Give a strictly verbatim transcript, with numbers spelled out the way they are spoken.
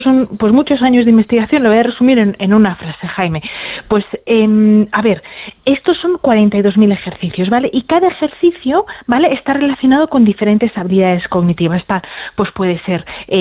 son pues muchos años de investigación, lo voy a resumir en, en una frase, Jaime. Pues, eh, a ver, estos son cuarenta y dos mil ejercicios, ¿vale? Y cada ejercicio, ¿vale?, está relacionado con diferentes habilidades cognitivas. Está, pues puede ser... Eh,